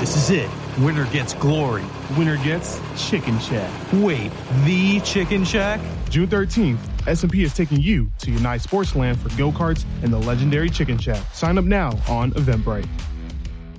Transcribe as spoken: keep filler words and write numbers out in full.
This is it. Winner gets glory. Winner gets Chicken Shack. Wait, the Chicken Shack? June thirteenth, S and P is taking you to Unite Sportsland for go-karts and the legendary Chicken Shack. Sign up now on Eventbrite.